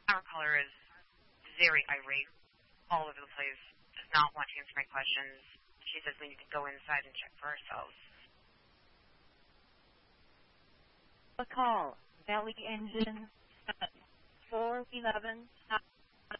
Our caller is very irate, all over the place, does not want to answer my questions. She says we need to go inside and check for ourselves. A call, Valley Engine 411.